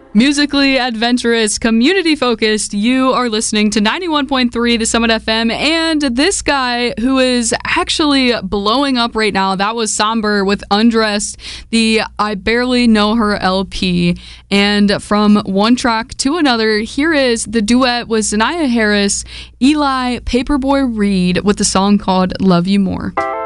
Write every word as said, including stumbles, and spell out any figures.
Musically adventurous, community-focused, you are listening to ninety-one point three The Summit F M, and this guy who is actually blowing up right now, that was Somber with Undressed, the I Barely Know Her L P. And from one track to another, here is the duet with Zania Harris, Eli Paperboy Reed with the song called Love You More.